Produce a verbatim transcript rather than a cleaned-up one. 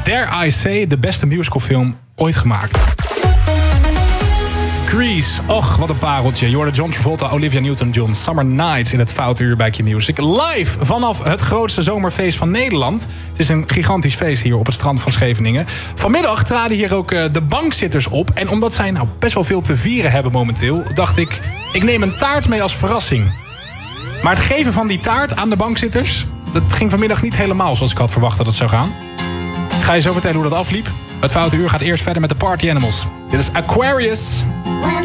Dare I Say, de beste musicalfilm ooit gemaakt. Grease, och, wat een pareltje. Je hoorde John Travolta, Olivia Newton-John, Summer Nights in het Foute Uur bij Q-Music. Live vanaf het grootste zomerfeest van Nederland. Het is een gigantisch feest hier op het strand van Scheveningen. Vanmiddag traden hier ook uh, de bankzitters op. En omdat zij nou best wel veel te vieren hebben momenteel, dacht ik, ik neem een taart mee als verrassing. Maar het geven van die taart aan de bankzitters, dat ging vanmiddag niet helemaal zoals ik had verwacht dat het zou gaan. Ik ga je zo vertellen hoe dat afliep. Het Foute Uur gaat eerst verder met de Party Animals. Dit is Aquarius.